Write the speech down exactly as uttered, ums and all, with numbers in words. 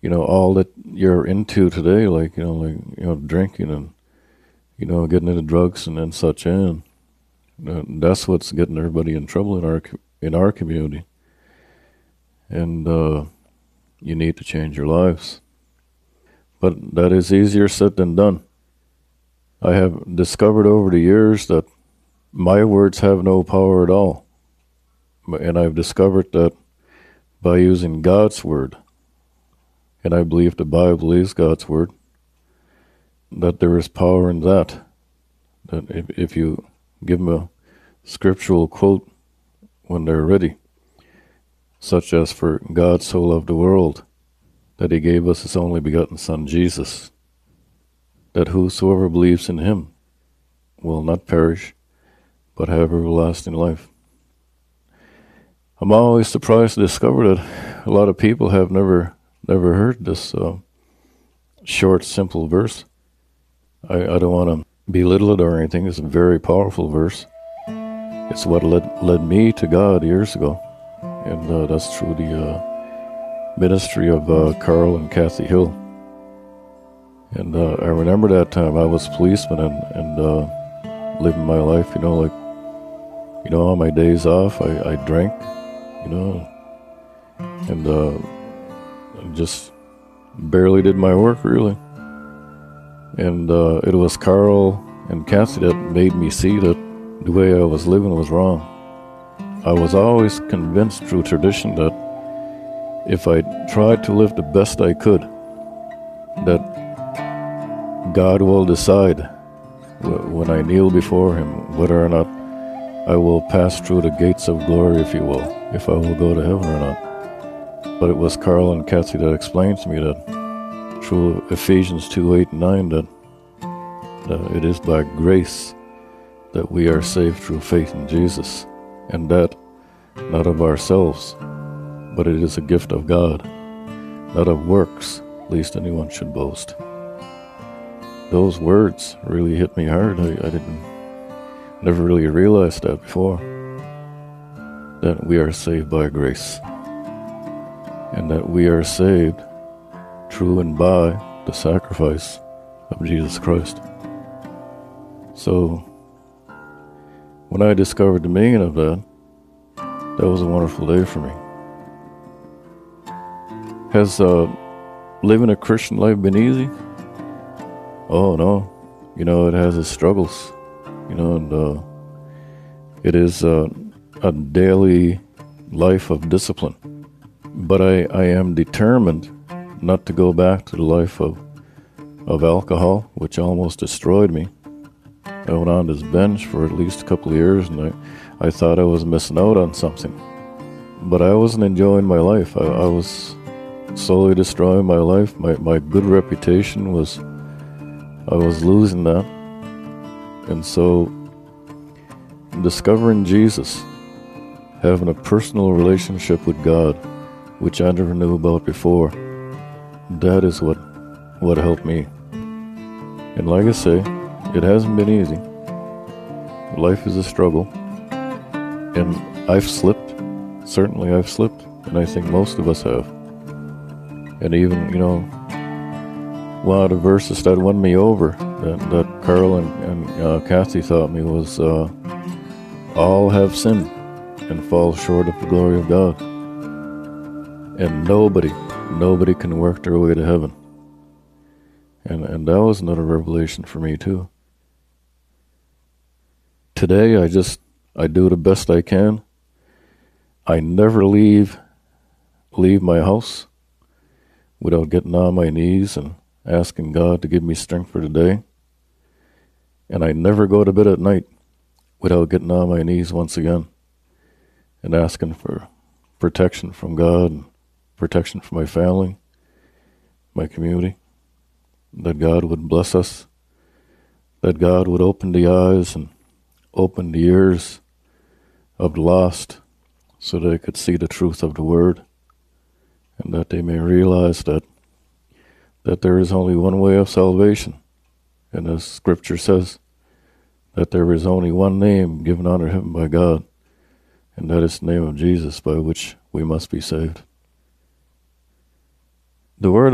you know, all that you're into today, like, you know, like, you know, drinking and, you know, getting into drugs and then such, and uh, that's what's getting everybody in trouble in our co- in our community. And uh, you need to change your lives. But that is easier said than done. I have discovered over the years that my words have no power at all. And I've discovered that by using God's word, and I believe the Bible is God's word, that there is power in that. That if, if you give them a scriptural quote when they're ready, such as, for God so loved the world, that he gave us his only begotten Son, Jesus, that whosoever believes in him will not perish, but have everlasting life. I'm always surprised to discover that a lot of people have never never heard this uh, short, simple verse. I, I don't want to belittle it or anything. It's a very powerful verse. It's what led led me to God years ago, and uh, that's through the uh, ministry of uh, Carl and Kathy Hill. And uh, I remember that time I was a policeman and, and uh, living my life, you know, like, you know, on my days off, I, I drank, you know, and uh, just barely did my work, really. And uh, it was Carl and Kathy that made me see that the way I was living was wrong. I was always convinced through tradition that if I tried to live the best I could, that God will decide when I kneel before him whether or not I will pass through the gates of glory, if you will, if I will go to heaven or not. But it was Carl and Kathy that explained to me that through Ephesians two, eight, and nine, that, that it is by grace that we are saved through faith in Jesus, and that not of ourselves, but it is a gift of God, not of works, lest anyone should boast. Those words really hit me hard. I, I didn't, never really realized that before, that we are saved by grace, and that we are saved through and by the sacrifice of Jesus Christ. So, when I discovered the meaning of that, that was a wonderful day for me. Has uh, living a Christian life been easy? Oh no, you know, it has its struggles, you know, and uh, it is uh, a daily life of discipline. But I, I am determined not to go back to the life of, of alcohol, which almost destroyed me. I went on this binge for at least a couple of years, and I, I thought I was missing out on something. But I wasn't enjoying my life. I, I was slowly destroying my life. My, my good reputation was... I was losing that. And so, discovering Jesus, having a personal relationship with God, which I never knew about before, that is what, what helped me. And like I say, it hasn't been easy. Life is a struggle. And I've slipped. Certainly I've slipped. And I think most of us have. And even, you know, one of the verses that won me over, that, that Carl and, and uh, Kathy taught me, was uh, all have sinned and fall short of the glory of God. And nobody, nobody can work their way to heaven. And, and that was another revelation for me too. Today I just, I do the best I can. I never leave, leave my house without getting on my knees and asking God to give me strength for the day. And I never go to bed at night without getting on my knees once again and asking for protection from God, and protection for my family, my community, that God would bless us, that God would open the eyes and open the ears of the lost so they could see the truth of the word, and that they may realize that that there is only one way of salvation. And as Scripture says, that there is only one name given under heaven by God, and that is the name of Jesus, by which we must be saved. The word